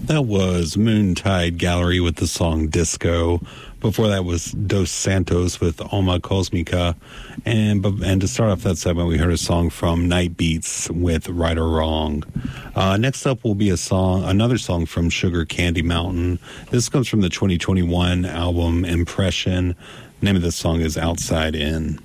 That was Moontide Gallery with the song Disco. Before that was Dos Santos with Alma Cosmica. And to start off that segment, we heard a song from Night Beats with Right or Wrong. Next up will be another song from Sugar Candy Mountain. This comes from the 2021 album Impression. The name of this song is Outside In.